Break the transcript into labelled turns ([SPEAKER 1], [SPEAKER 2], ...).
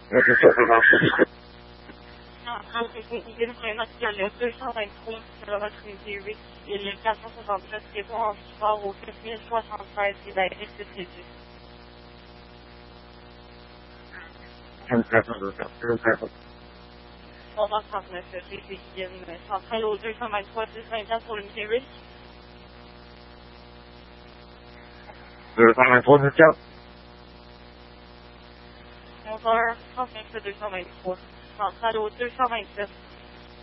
[SPEAKER 1] le 223 km unité 8 et le 467 répond en support au 4076 et la RSCT. 339, c'est Vienne centrale au 223 624 pour l'unité 8.
[SPEAKER 2] 223 24.
[SPEAKER 1] 11h35 223. Centrale au 227.